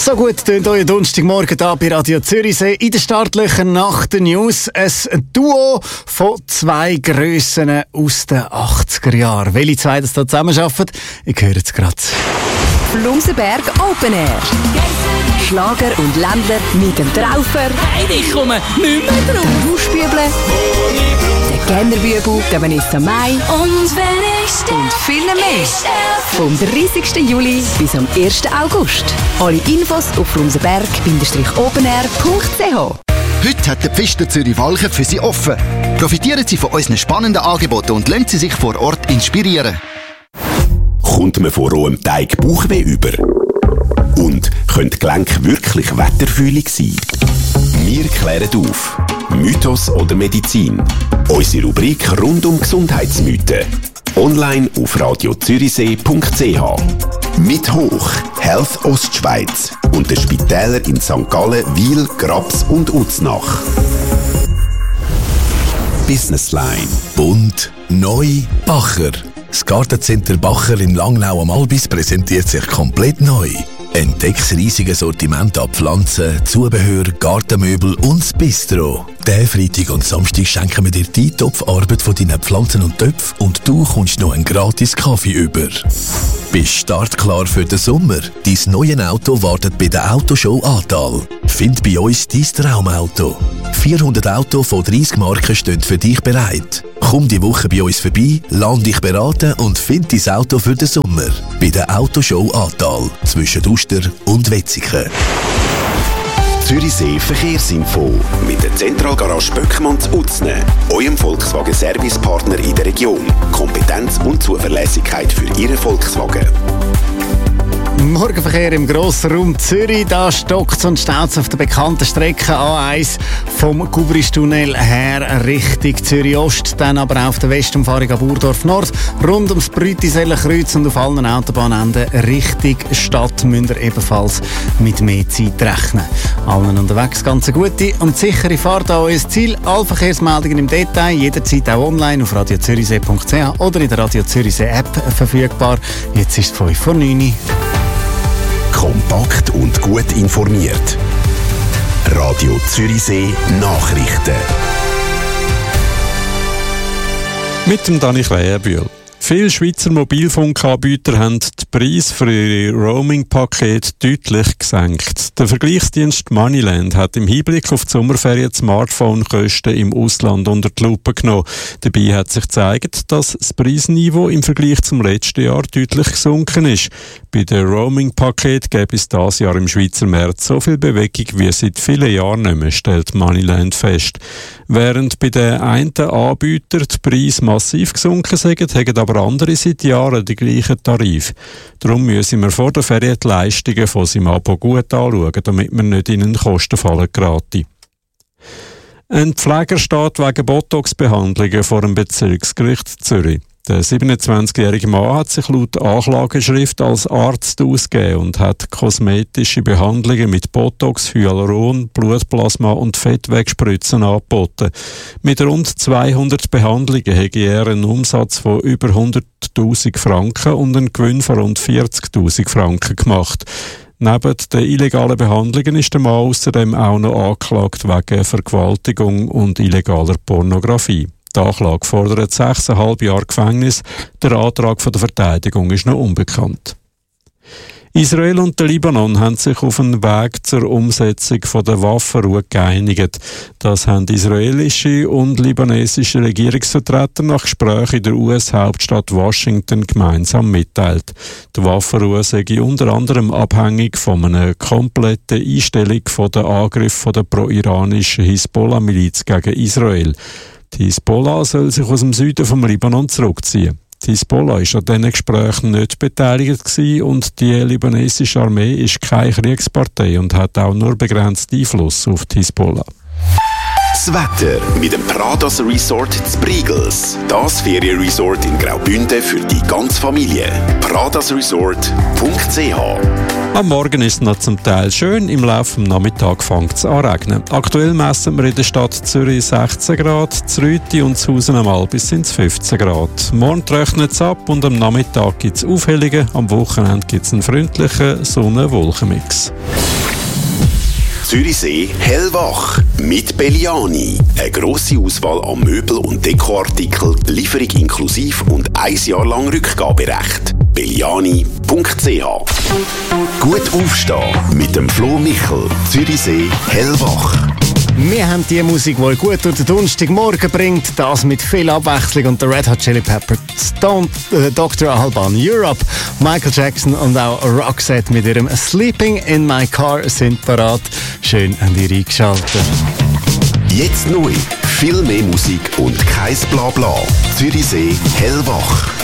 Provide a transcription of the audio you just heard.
So gut tönt euer Donnerstagmorgen hier bei Radio Zürichsee. In den Startlöchern nach den News ein Duo von zwei Grössen aus den 80er Jahren. Welche zwei das da zusammenarbeiten, ich höre es gerade. Flumsenberg Open Air. Schlager und Ländler mit dem Traufer. Hey, ich komme nicht mehr drauf. Der Rauschbüble. Der Kennerbübel, der Vanessa Mai. Und wenn ich sterbe, und viele mehr. Vom 30. Juli bis am 1. August. Alle Infos auf flumsenberg-openair.ch. Heute hat der Pfister Zürich-Walchen für Sie offen. Profitieren Sie von unseren spannenden Angeboten und lassen Sie sich vor Ort inspirieren. Kommt man von rohem Teig Bauchweh über? Und können die Gelenke wirklich wetterfühlig sein? Wir klären auf. Mythos oder Medizin? Unsere Rubrik rund um Gesundheitsmythen. Online auf radiozürichsee.ch. Mit Hoch, Health Ostschweiz und den Spitälern in St. Gallen, Wil, Grabs und Uznach. Businessline. Bunt, neu, Bacher. Das Gartencenter Bacher in Langnau am Albis präsentiert sich komplett neu. Entdecke das riesige Sortiment an Pflanzen, Zubehör, Gartenmöbel und das Bistro. Diesen Freitag und Samstag schenken wir dir die Topfarbeit von deinen Pflanzen und Töpfen und du kommst noch einen gratis Kaffee über. Bist startklar für den Sommer? Dein neues Auto wartet bei der Autoshow Aartal. Find bei uns dein Traumauto. 400 Autos von 30 Marken stehen für dich bereit. Komm die Woche bei uns vorbei, lass dich beraten und find dein Auto für den Sommer. Bei der Autoshow Aartal, zwischen Uster und Wetzikon. Zürichsee Verkehrsinfo mit der Zentralgarage Böckmann zu Utzne, eurem Volkswagen Servicepartner in der Region. Kompetenz und Zuverlässigkeit für Ihren Volkswagen. Morgenverkehr im grossen Raum Zürich. Da stockt und staut auf der bekannten Strecke A1 vom Gubristunnel her Richtung Zürich-Ost, dann aber auch auf der Westumfahrung ab Urdorf Nord, rund ums Brütisellenkreuz und auf allen Autobahnenden Richtung Stadt müsst ihr ebenfalls mit mehr Zeit rechnen. Allen unterwegs ganz eine gute und sichere Fahrt an euer Ziel. Alle Verkehrsmeldungen im Detail, jederzeit auch online auf radiozürichsee.ch oder in der Radio Zürichsee App verfügbar. Jetzt ist es 5:09. Kompakt und gut informiert. Radio Zürichsee Nachrichten. Mit dem Dani Krähenbühl. Viele Schweizer Mobilfunkanbieter haben den Preis für ihre Roaming-Pakete deutlich gesenkt. Der Vergleichsdienst Moneyland hat im Hinblick auf die Sommerferien die Smartphone-Kosten im Ausland unter die Lupe genommen. Dabei hat sich gezeigt, dass das Preisniveau im Vergleich zum letzten Jahr deutlich gesunken ist. Bei den Roaming-Paketen gäbe es dieses Jahr im Schweizer Markt so viel Bewegung wie seit vielen Jahren nicht mehr, stellt Moneyland fest. Während bei den einen Anbietern die Preise massiv gesunken sind, haben aber andere seit Jahren die gleichen Tarif. Darum müssen wir vor der Ferien die Leistungen von seinem Abo gut anschauen, damit wir nicht in einen Kostenfall geraten. Ein Pfleger steht wegen Botox-Behandlungen vor dem Bezirksgericht Zürich. Der 27-jährige Mann hat sich laut Anklageschrift als Arzt ausgegeben und hat kosmetische Behandlungen mit Botox, Hyaluron, Blutplasma und Fettwegspritzen angeboten. Mit rund 200 Behandlungen hätte er einen Umsatz von über 100'000 Franken und einen Gewinn von rund 40'000 Franken gemacht. Neben den illegalen Behandlungen ist der Mann außerdem auch noch angeklagt wegen Vergewaltigung und illegaler Pornografie. Die Anklage fordert 6,5 Jahre Gefängnis. Der Antrag von der Verteidigung ist noch unbekannt. Israel und der Libanon haben sich auf einen Weg zur Umsetzung der Waffenruhe geeinigt. Das haben israelische und libanesische Regierungsvertreter nach Gesprächen in der US-Hauptstadt Washington gemeinsam mitteilt. Die Waffenruhe sei unter anderem abhängig von einer kompletten Einstellung der Angriffe der pro-iranischen Hisbollah-Miliz gegen Israel. Die Hisbollah soll sich aus dem Süden vom Libanon zurückziehen. Die Hisbollah war an diesen Gesprächen nicht beteiligt gewesen und die libanesische Armee ist keine Kriegspartei und hat auch nur begrenzt Einfluss auf die Hisbollah. Das Wetter mit dem Pradas Resort zu Briegels. Das Ferienresort in Graubünden für die ganze Familie. pradasresort.ch. Am Morgen ist es noch zum Teil schön, im Laufe des Nachmittags fängt es an zu regnen. Aktuell messen wir in der Stadt Zürich 16 Grad, zu Rüti und zu Hausen am Albis sind es 15 Grad. Morgen trocknet es ab und am Nachmittag gibt es Aufhellungen, am Wochenende gibt es einen freundlichen Sonne-Wolkenmix. Zürichsee hellwach mit Belliani. Eine grosse Auswahl an Möbel- und Dekoartikeln, Lieferung inklusiv und 1 Jahr lang Rückgaberecht. Belliani.ch. Gut aufstehen mit dem Flo Michel. Zürichsee hellwach. Wir haben die Musik, die gut durch den Donnerstagmorgen bringt, das mit viel Abwechslung und der Red Hot Chili Peppers, Dr. Alban Europe, Michael Jackson und auch Roxette mit ihrem Sleeping in My Car sind parat. Schön an die eingeschaltet. Jetzt neu. Viel mehr Musik und kein Blabla. Zürichsee hellwach.